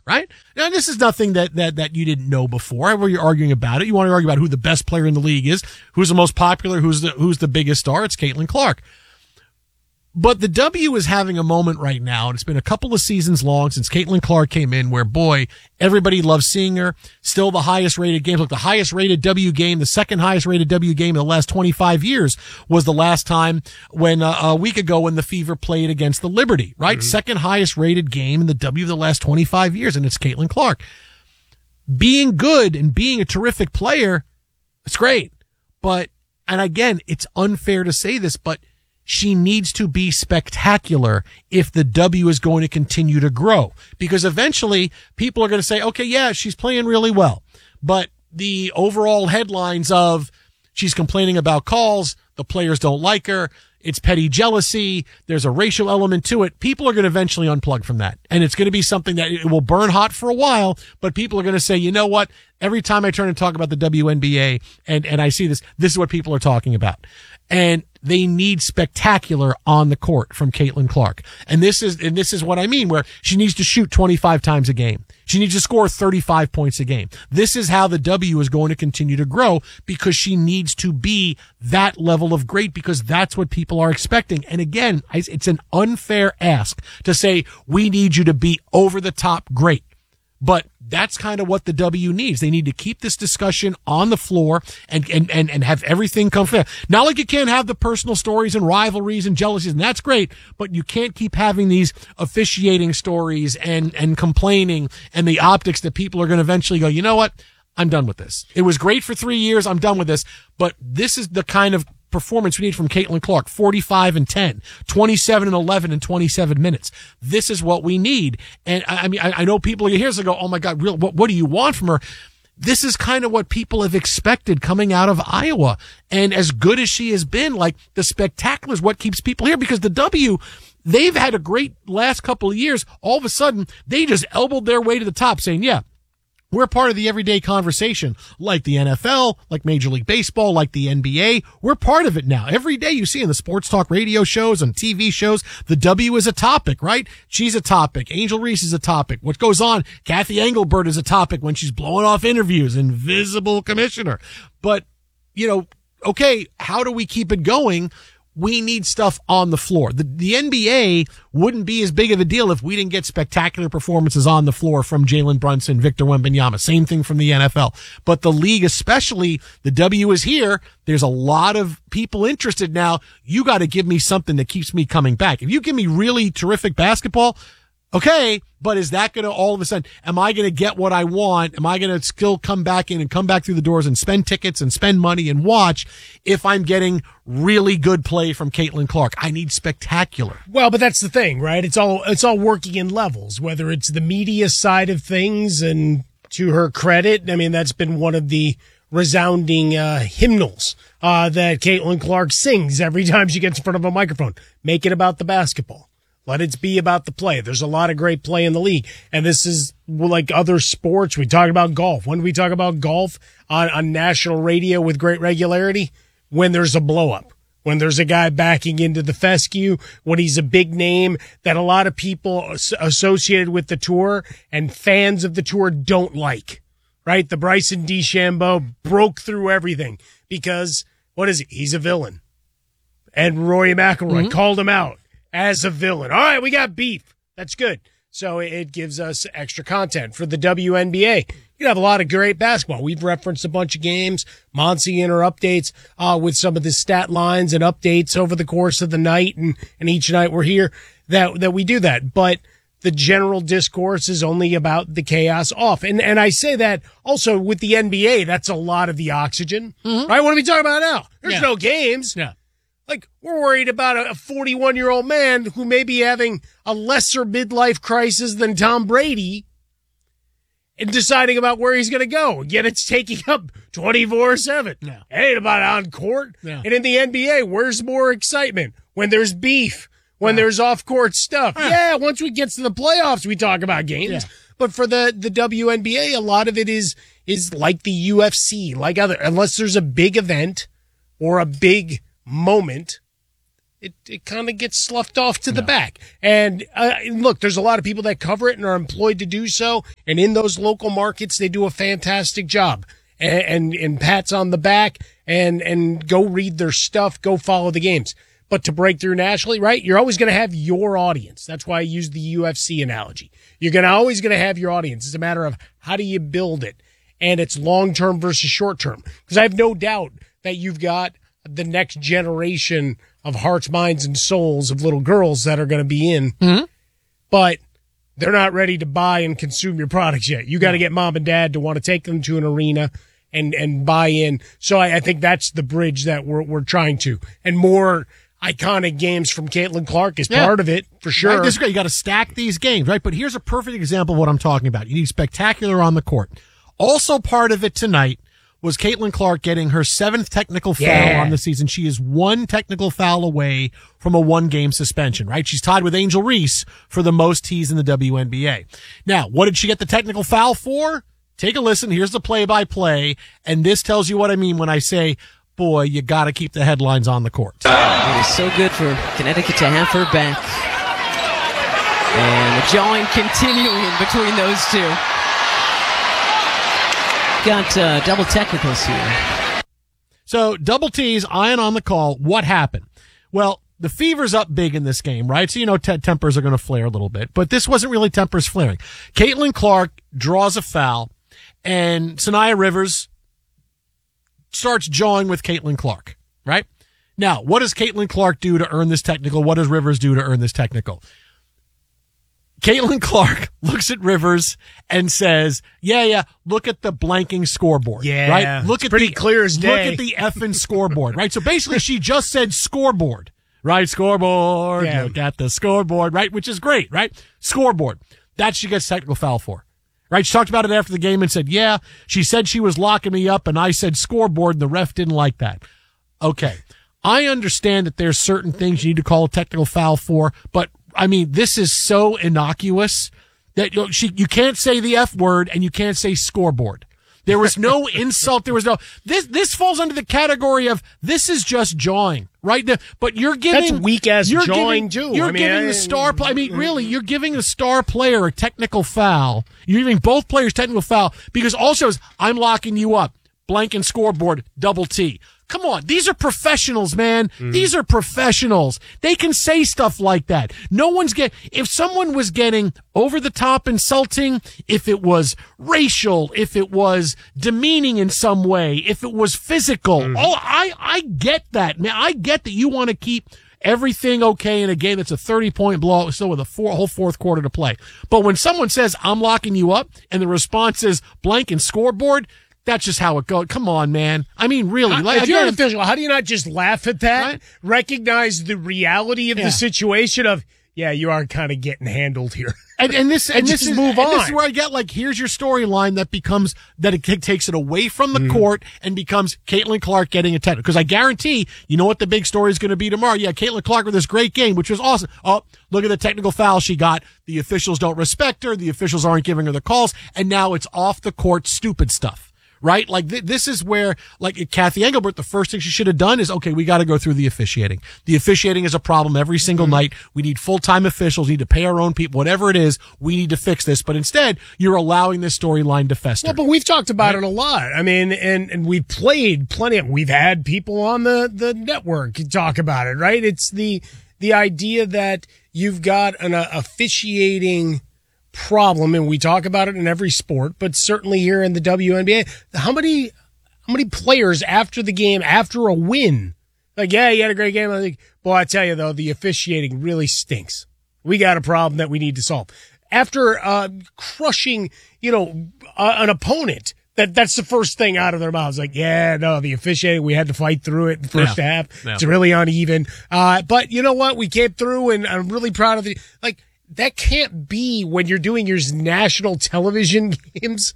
right? Now, this is nothing that you didn't know before. Where you're arguing about it, you want to argue about who the best player in the league is, who's the most popular, who's the biggest star. It's Caitlin Clark. But the W is having a moment right now, and it's been a couple of seasons long since Caitlin Clark came in where, boy, everybody loves seeing her. Still the highest rated game. Look, the highest rated W game, the second highest rated W game in the last 25 years was the last time when, a week ago when the Fever played against the Liberty, right? Mm-hmm. Second highest rated game in the W of the last 25 years, and it's Caitlin Clark. Being good and being a terrific player, it's great. But, and again, it's unfair to say this, but she needs to be spectacular if the W is going to continue to grow, because eventually people are going to say, okay, yeah, she's playing really well, but the overall headlines of she's complaining about calls, the players don't like her, it's petty jealousy, there's a racial element to it. People are going to eventually unplug from that. And it's going to be something that it will burn hot for a while, but people are going to say, you know what? Every time I turn and talk about the WNBA and I see this is what people are talking about. And they need spectacular on the court from Caitlin Clark. And this is what I mean, where she needs to shoot 25 times a game. She needs to score 35 points a game. This is how the W is going to continue to grow, because she needs to be that level of great, because that's what people are expecting. And again, it's an unfair ask to say, we need you to be over the top great. But that's kind of what the W needs. They need to keep this discussion on the floor and have everything come fair. Not like you can't have the personal stories and rivalries and jealousies, and that's great, but you can't keep having these officiating stories and complaining and the optics that people are going to eventually go, you know what? I'm done with this. It was great for 3 years. I'm done with this. But this is the kind of performance we need from Caitlin Clark. 45-10, 27-11 in 27 minutes. This is what we need. And I mean, I know people here go, oh my God, what do you want from her? This is kind of what people have expected coming out of Iowa. And as good as she has been, like, the spectacular is what keeps people here, because the W, they've had a great last couple of years. All of a sudden, they just elbowed their way to the top, saying, yeah, we're part of the everyday conversation, like the NFL, like Major League Baseball, like the NBA. We're part of it now. Every day you see in the sports talk radio shows and TV shows, the W is a topic, right? She's a topic. Angel Reese is a topic. What goes on? Kathy Engelbert is a topic when she's blowing off interviews. Invisible commissioner. But, you know, okay, how do we keep it going? We need stuff on the floor. The NBA wouldn't be as big of a deal if we didn't get spectacular performances on the floor from Jalen Brunson, Victor Wembanyama. Same thing from the NFL. But the league, especially, the W is here. There's a lot of people interested now. You got to give me something that keeps me coming back. If you give me really terrific basketball, okay, but is that going to all of a sudden, am I going to get what I want? Am I going to still come back in and come back through the doors and spend tickets and spend money and watch if I'm getting really good play from Caitlin Clark? I need spectacular. Well, but that's the thing, right? It's all working in levels, whether it's the media side of things, and to her credit, I mean, that's been one of the resounding hymnals that Caitlin Clark sings every time she gets in front of a microphone. Make it about the basketball. Let it be about the play. There's a lot of great play in the league. And this is like other sports. We talk about golf. When do we talk about golf on national radio with great regularity? When there's a blow up. When there's a guy backing into the fescue. When he's a big name that a lot of people associated with the tour and fans of the tour don't like. Right? The Bryson DeChambeau broke through everything because, what is he? He's a villain. And Rory McIlroy called him out as a villain. All right, we got beef. That's good. So it gives us extra content for the WNBA. You have a lot of great basketball. We've referenced a bunch of games. Monty in her updates with some of the stat lines and updates over the course of the night, and each night we're here that we do that. But the general discourse is only about the chaos off. And I say that also with the NBA, that's a lot of the oxygen. Mm-hmm. Right? What are we talking about now? There's no games. Yeah. Like, we're worried about a 41-year-old man who may be having a lesser midlife crisis than Tom Brady and deciding about where he's going to go. Yet it's taking up 24/7. Yeah. It ain't about on court. Yeah. And in the NBA, where's more excitement? When there's beef, when there's off-court stuff. Yeah, once we get to the playoffs, we talk about games. Yeah. But for the WNBA, a lot of it is like the UFC, like unless there's a big event or a big moment, it kind of gets sloughed off to the back. And look, there's a lot of people that cover it and are employed to do so. And in those local markets, they do a fantastic job. And pats on the back and go read their stuff, go follow the games. But to break through nationally, right, you're always going to have your audience. That's why I use the UFC analogy. You're always going to have your audience. It's a matter of how do you build it? And it's long-term versus short-term. Because I have no doubt that you've got the next generation of hearts, minds, and souls of little girls that are going to be in. Mm-hmm. But they're not ready to buy and consume your products yet. You got to get mom and dad to want to take them to an arena and buy in. So I think that's the bridge that we're trying to. And more iconic games from Caitlin Clark is part of it, for sure. Right, this is great. You got to stack these games, right? But here's a perfect example of what I'm talking about. You need spectacular on the court. Also part of it tonight was Caitlin Clark getting her 7th technical foul on the season. She is 1 technical foul away from a 1-game suspension, right? She's tied with Angel Reese for the most T's in the WNBA. Now, what did she get the technical foul for? Take a listen. Here's the play-by-play, and this tells you what I mean when I say, boy, you got to keep the headlines on the court. It is so good for Connecticut to have her back. And the jawing continuing between those two. Got double technicals here. So, double T's, Ian on the call. What happened? Well, the fever's up big in this game, right? So, tempers are going to flare a little bit. But this wasn't really tempers flaring. Caitlin Clark draws a foul, and Sanaya Rivers starts jawing with Caitlin Clark, right? Now, what does Caitlin Clark do to earn this technical? What does Rivers do to earn this technical? Caitlin Clark looks at Rivers and says, yeah, look at the blanking scoreboard. Yeah, right? Look at pretty clear as day. Look at the effing scoreboard, right? So basically she just said scoreboard, right? Scoreboard, look at the scoreboard, right? Which is great, right? Scoreboard. That she gets technical foul for, right? She talked about it after the game and said, yeah, she said she was locking me up and I said scoreboard and the ref didn't like that. Okay. I understand that there's certain things you need to call a technical foul for, but I mean, this is so innocuous that you can't say the F word and you can't say scoreboard. There was no insult. There was no, this falls under the category of this is just jawing, right? But you're giving. That's weak ass jawing too. You're giving the star player, really, you're giving the star player a technical foul. You're giving both players technical foul because also I'm locking you up. Blank and scoreboard, double T. Come on. These are professionals, man. Mm-hmm. These are professionals. They can say stuff like that. If someone was getting over the top insulting, if it was racial, if it was demeaning in some way, if it was physical, I get that, man. I get that you want to keep everything okay in a game that's a 30-point blowout, still with a whole fourth quarter to play. But when someone says, I'm locking you up, and the response is blank and scoreboard, that's just how it goes. Come on, man. I mean, really. If you're an official, how do you not just laugh at that? Right? Recognize the reality of the situation of, you are kind of getting handled here. And this is move on. This is where I get here's your storyline that it takes it away from the court and becomes Caitlin Clark getting a technical. Because I guarantee, you know what the big story is going to be tomorrow. Yeah, Caitlin Clark with this great game, which was awesome. Oh, look at the technical foul she got. The officials don't respect her. The officials aren't giving her the calls. And now it's off the court stupid stuff. Right? This is where, Kathy Engelbert, the first thing she should have done is, okay, we got to go through the officiating. The officiating is a problem every single night. We need full-time officials, need to pay our own people, whatever it is, we need to fix this. But instead, you're allowing this storyline to fester. Well, but we've talked about it a lot. I mean, and we've played plenty we've had people on the network talk about it, right? It's the idea that you've got an officiating problem, and we talk about it in every sport, but certainly here in the WNBA, how many players after the game, after a win, you had a great game. I think, boy, I tell you though, the officiating really stinks. We got a problem that we need to solve. After crushing, an opponent, that's the first thing out of their mouths. The officiating, we had to fight through it in the first half. Yeah. It's really uneven. But you know what? We came through, and I'm really proud of it. That can't be when you're doing your national television games.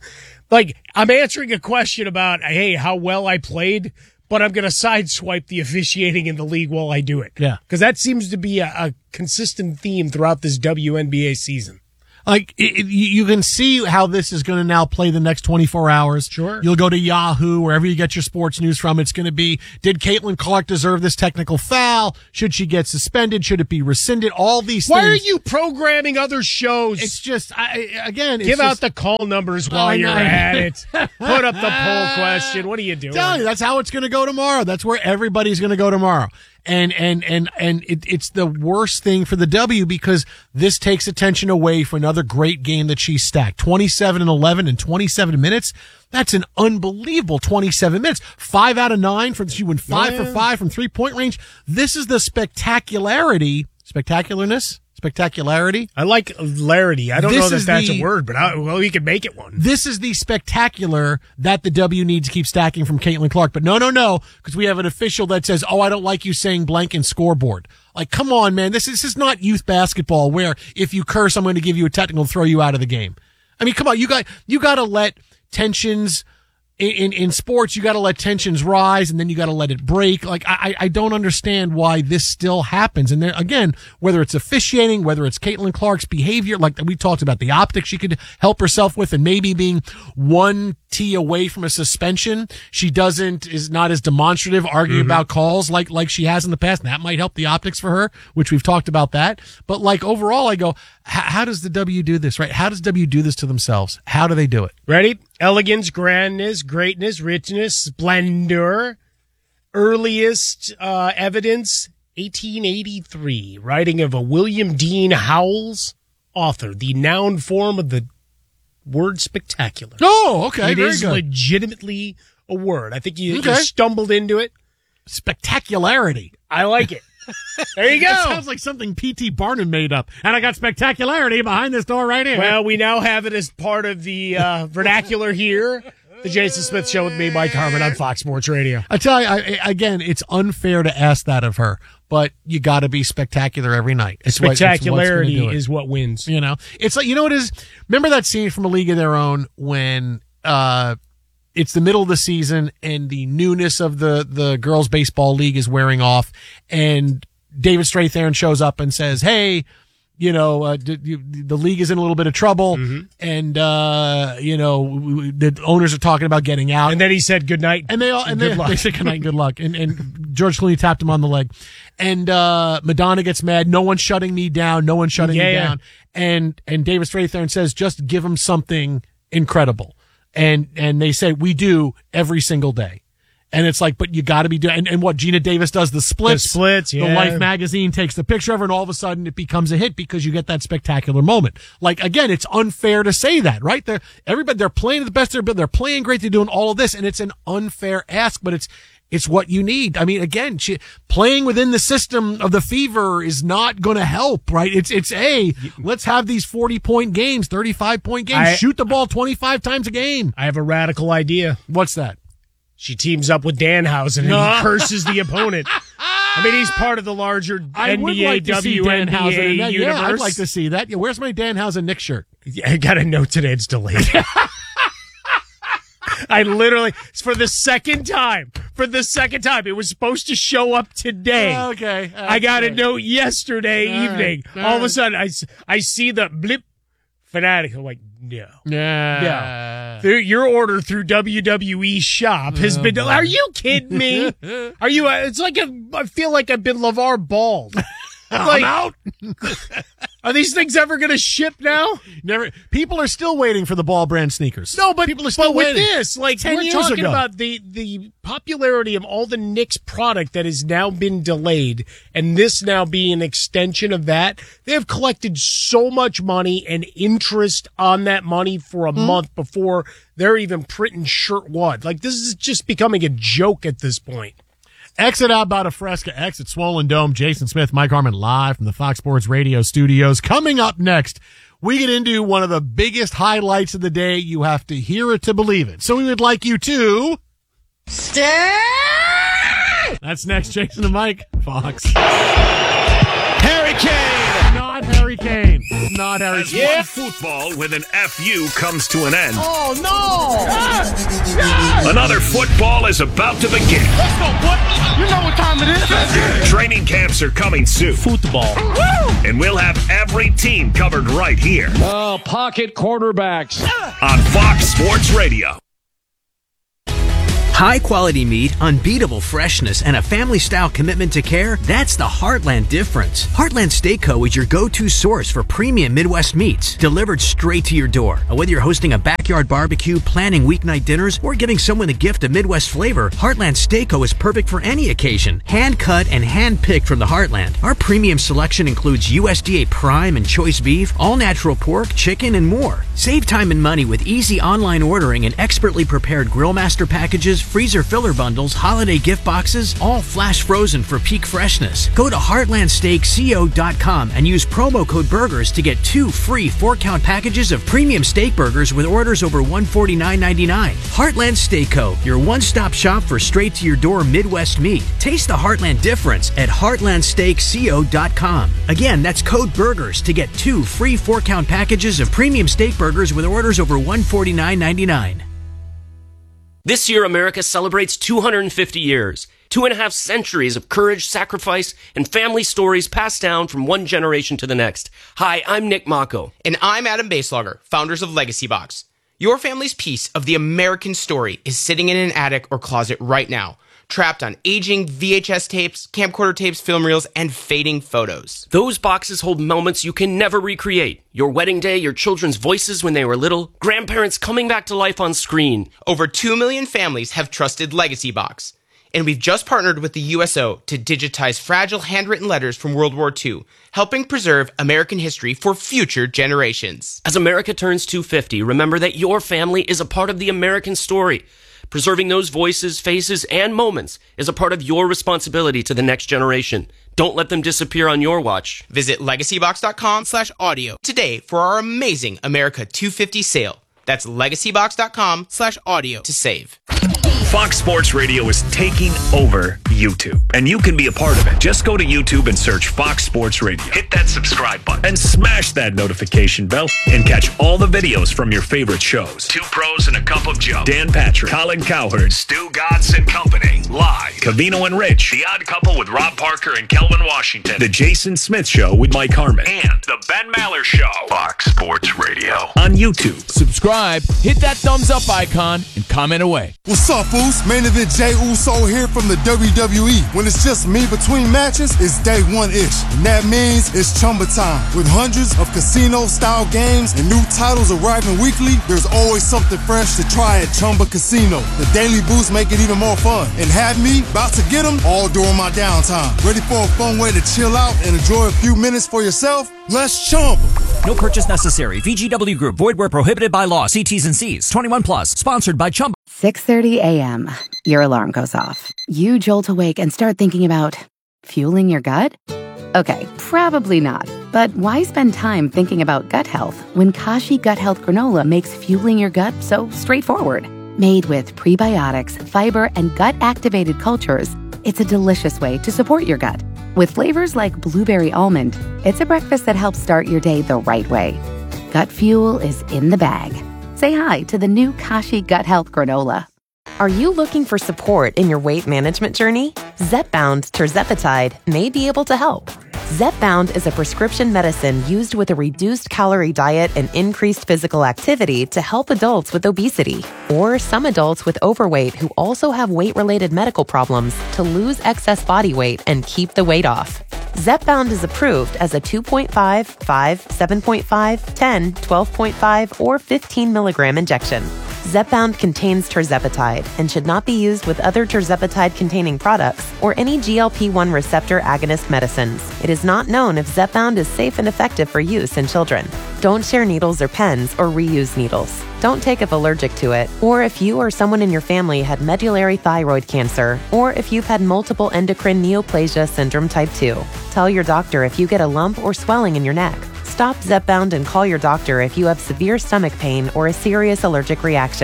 I'm answering a question about, hey, how well I played, but I'm going to sideswipe the officiating in the league while I do it. Yeah. Because that seems to be a consistent theme throughout this WNBA season. Like, you can see how this is going to now play the next 24 hours. Sure. You'll go to Yahoo, wherever you get your sports news from. It's going to be, did Caitlin Clark deserve this technical foul? Should she get suspended? Should it be rescinded? All these things. Why are you programming other shows? It's just, Give out the call numbers while you're at it. Put up the poll question. What are you doing? Tell you, that's how it's going to go tomorrow. That's where everybody's going to go tomorrow. And it's the worst thing for the W because this takes attention away from another great game that she stacked. 27-11 in 27 minutes. That's an unbelievable 27 minutes. 5 out of 9 she went 5 for 5 from 3-point range. This is the spectacularity. I like larity. I don't know that that's a word, but we could make it one. This is the spectacular that the W needs to keep stacking from Caitlin Clark. But no, because we have an official that says, I don't like you saying blank in scoreboard. Like, come on, man. This is not youth basketball where if you curse, I'm going to give you a technical and throw you out of the game. I mean, come on. You got to let tensions in sports, you got to let tensions rise and then you got to let it break. Like, I don't understand why this still happens. And there, again, whether it's officiating, whether it's Caitlin Clark's behavior, like we talked about the optics she could help herself with and maybe being one tee away from a suspension. She is not as demonstrative, arguing about calls like she has in the past. And that might help the optics for her, which we've talked about that. But like overall, I go, how does the W do this, right? How does W do this to themselves? How do they do it? Ready? Elegance, grandness, greatness, richness, splendor. Earliest evidence, 1883. Writing of a William Dean Howells, author. The noun form of the word spectacular. Oh, okay. It Very is good. legitimately a word. I think you stumbled into it. Spectacularity. I like it. There you go. It sounds like something P.T. Barnum made up. And I got spectacularity behind this door right here. Well, we now have it as part of the vernacular here. The Jason Smith Show with me, Mike Harmon, on Fox Sports Radio. I tell you, again, it's unfair to ask that of her, but you got to be spectacular every night. Spectacularity is what wins. You know, it's like, you know what it is? Remember that scene from A League of Their Own when it's the middle of the season and the newness of the girls' baseball league is wearing off, and David Strathairn shows up and says, "Hey, you know, the league is in a little bit of trouble, and you know, the owners are talking about getting out." And then he said good night, and they said good night and good luck. And George Clooney tapped him on the leg, and Madonna gets mad. No one's shutting me down. No one's shutting me down. And David Strathairn says, "Just give him something incredible." And they say, "We do every single day." And it's like, but you got to be doing, and what Gina Davis does, the splits, yeah. The Life magazine takes the picture of her, and all of a sudden it becomes a hit because you get that spectacular moment. Like, again, it's unfair to say that, right? They're playing the best they're playing great, they're doing all of this, and it's an unfair ask, but it's what you need. I mean, again, playing within the system of the Fever is not going to help, right? Let's have these 40-point games, 35-point games, shoot the ball 25 times a game. I have a radical idea. What's that? She teams up with Danhausen and he curses the opponent. I mean, he's part of the larger NBA, WNBA universe. Yeah, I'd like to see that. Yeah, where's my Danhausen Knicks shirt? I got a note today. It's delayed. I literally, for the second time, it was supposed to show up today. Okay. I got a note yesterday evening. All of a sudden, I see the blip fanatic. I'm like, no. Yeah. No. Your order through WWE Shop has been. Are you kidding me? Are you? It's like I feel like I've been LeVar Ball. I'm out. Are these things ever going to ship now? Never. People are still waiting for the Ball brand sneakers. No, but people are still waiting. With this, like 10 we're years talking ago. about the popularity of all the Knicks product that has now been delayed, and this now being an extension of that. They have collected so much money and interest on that money for a month before they're even printing shirt wad. Like, this is just becoming a joke at this point. Exit out Bada Fresca, exit Swollen Dome. Jason Smith, Mike Harmon, live from the Fox Sports Radio studios. Coming up next, we get into one of the biggest highlights of the day. You have to hear it to believe it. So we would like you to stay. That's next, Jason and Mike, Fox. Harry Kane. Not Harry Kane. Not Harry. As one football with an FU comes to an end, Oh, no! another football is about to begin. Let's go, boy. You know what time it is. Training camps are coming soon. Football. And we'll have every team covered right here Oh, pocket quarterbacks. on Fox Sports Radio. High-quality meat, unbeatable freshness, and a family-style commitment to care, that's the Heartland difference. Heartland Steak Co. is your go-to source for premium Midwest meats, delivered straight to your door. And whether you're hosting a backyard barbecue, planning weeknight dinners, or giving someone a gift of Midwest flavor, Heartland Steak Co. is perfect for any occasion. Hand-cut and hand-picked from the Heartland. Our premium selection includes USDA prime and choice beef, all-natural pork, chicken, and more. Save time and money with easy online ordering and expertly prepared Grill Master packages, freezer filler bundles, holiday gift boxes, all flash frozen for peak freshness. Go to heartlandsteakco.com and use promo code BURGERS to get 2 free 4-count packages of premium steak burgers with orders over $149.99. Heartland Steak Co., your one-stop shop for straight-to-your-door Midwest meat. Taste the Heartland difference at heartlandsteakco.com. Again, that's code BURGERS to get 2 free 4-count packages of premium steak burgers with orders over $149.99. This year, America celebrates 250 years, 2.5 centuries of courage, sacrifice, and family stories passed down from one generation to the next. Hi, I'm Nick Mako. And I'm Adam Baselogger, founders of Legacy Box. Your family's piece of the American story is sitting in an attic or closet right now, trapped on aging VHS tapes, camcorder tapes, film reels, and fading photos. Those boxes hold moments you can never recreate. Your wedding day, your children's voices when they were little, grandparents coming back to life on screen. Over 2 million families have trusted Legacy Box. And we've just partnered with the USO to digitize fragile handwritten letters from World War II, helping preserve American history for future generations. As America turns 250, remember that your family is a part of the American story. Preserving those voices, faces, and moments is a part of your responsibility to the next generation. Don't let them disappear on your watch. Visit legacybox.com/audio today for our amazing America 250 sale. That's legacybox.com/audio to save. Fox Sports Radio is taking over YouTube, and you can be a part of it. Just go to YouTube and search Fox Sports Radio. Hit that subscribe button and smash that notification bell and catch all the videos from your favorite shows. Two Pros and a Cup of Joe. Dan Patrick, Colin Cowherd, Stu Godson and Company. Live. Covino and Rich. The Odd Couple with Rob Parker and Kelvin Washington. The Jason Smith Show with Mike Harmon. And The Ben Maller Show. Fox Sports Radio. On YouTube. Subscribe, hit that thumbs up icon, and comment away. What's up, Foos? Main Event Jey Uso here from the WWE. When it's just me between matches, it's day one-ish. And that means it's Chumba time. With hundreds of casino-style games and new titles arriving weekly, there's always something fresh to try at Chumba Casino. The daily boosts make it even more fun. And have me about to get them all during my downtime. Ready for a fun way to chill out and enjoy a few minutes for yourself? Let's Chumba. No purchase necessary. VGW Group. Void where prohibited by law. See T's and C's. 21 plus. Sponsored by Chumba. 6:30 a.m. Your alarm goes off. You jolt awake and start thinking about fueling your gut? Okay, probably not. But why spend time thinking about gut health when Kashi Gut Health Granola makes fueling your gut so straightforward? Made with prebiotics, fiber, and gut-activated cultures, it's a delicious way to support your gut. With flavors like blueberry almond, it's a breakfast that helps start your day the right way. Gut fuel is in the bag. Say hi to the new Kashi Gut Health Granola. Are you looking for support in your weight management journey? Zepbound tirzepatide may be able to help. Zepbound is a prescription medicine used with a reduced calorie diet and increased physical activity to help adults with obesity or some adults with overweight who also have weight-related medical problems to lose excess body weight and keep the weight off. Zepbound is approved as a 2.5, 5, 7.5, 10, 12.5, or 15 milligram injection. Zepbound contains tirzepatide and should not be used with other tirzepatide-containing products or any GLP-1 receptor agonist medicines. It is not known if Zepbound is safe and effective for use in children. Don't share needles or pens or reuse needles. Don't take if allergic to it, or if you or someone in your family had medullary thyroid cancer, or if you've had multiple endocrine neoplasia syndrome type 2. Tell your doctor if you get a lump or swelling in your neck. Stop Zepbound and call your doctor if you have severe stomach pain or a serious allergic reaction.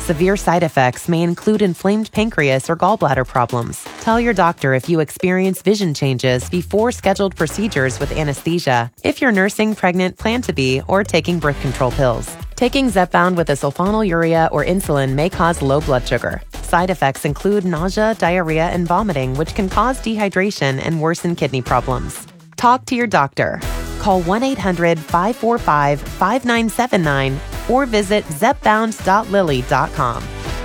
Severe side effects may include inflamed pancreas or gallbladder problems. Tell your doctor if you experience vision changes before scheduled procedures with anesthesia, if you're nursing, pregnant, plan to be, or taking birth control pills. Taking Zepbound with a sulfonylurea or insulin may cause low blood sugar. Side effects include nausea, diarrhea, and vomiting, which can cause dehydration and worsen kidney problems. Talk to your doctor. Call 1-800-545-5979 or visit zepbound.lilly.com.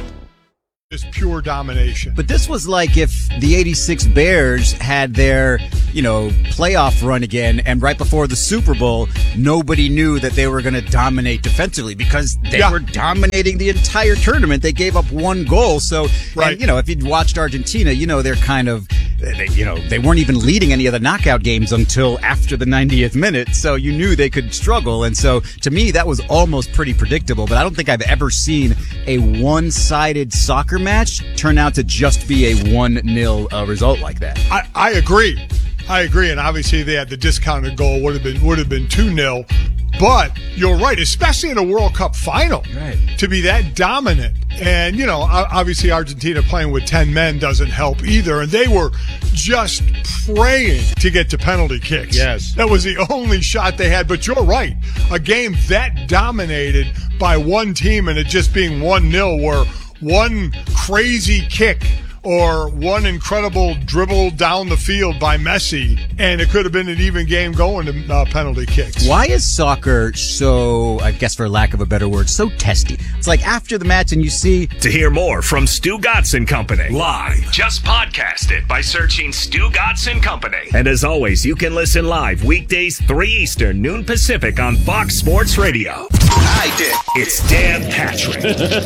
Is pure domination. But this was like if the 86 Bears had their, playoff run again, and right before the Super Bowl, nobody knew that they were going to dominate defensively because they were dominating the entire tournament. They gave up one goal. So, right. And, if you'd watched Argentina, they're kind of, they weren't even leading any of the knockout games until after the 90th minute. So you knew they could struggle. And so to me, that was almost pretty predictable, but I don't think I've ever seen a one-sided soccer match turn out to just be a 1-0 result like that. I agree. And obviously they had the discounted goal would have been 2-0. But you're right, especially in a World Cup final, to be that dominant. And, obviously Argentina playing with 10 men doesn't help either. And they were just praying to get to penalty kicks. Yes. That was the only shot they had. But you're right, a game that dominated by one team and it just being 1-0 where one crazy kick or one incredible dribble down the field by Messi, and it could have been an even game going to penalty kicks. Why is soccer so, I guess for lack of a better word, so testy? It's like after the match and you see... To hear more from Stu Gatz and Company live, just podcast it by searching Stu Gatz and Company. And as always, you can listen live weekdays 3 Eastern, noon Pacific on Fox Sports Radio. I did. It's Dan Patrick.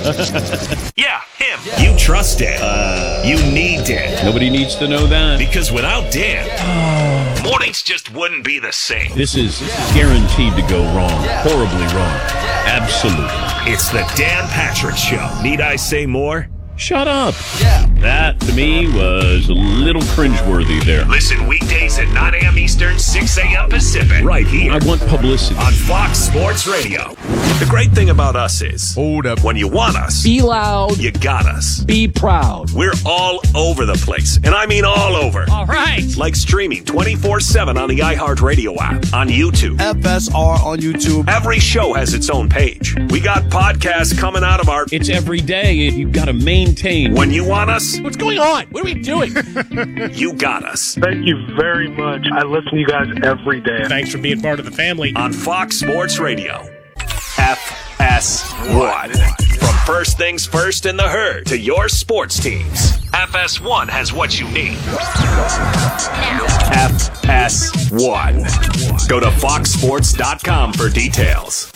Yeah, him. Yeah. You trust Dan. You need Dan. Nobody needs to know that. Because without Dan, mornings just wouldn't be the same. This is guaranteed to go wrong. Horribly wrong. Absolutely. It's the Dan Patrick Show. Need I say more? Shut up. That, to me, was a little cringeworthy there. Listen weekdays at 9 a.m. Eastern, 6 a.m. Pacific. Right here. I want publicity. On Fox Sports Radio. The great thing about us is... Hold up. When you want us... Be loud. You got us. Be proud. We're all over the place. And I mean all over. All right. Like streaming 24/7 on the iHeartRadio app. On YouTube. FSR on YouTube. Every show has its own page. We got podcasts coming out of our... It's every day. You've got to maintain. When you want us... What's going on? What are we doing? You got us. Thank you very much. I listen to you guys every day. Thanks for being part of the family. On Fox Sports Radio. FS1. From first things first in the herd to your sports teams. FS1 has what you need. FS1. Go to foxsports.com for details.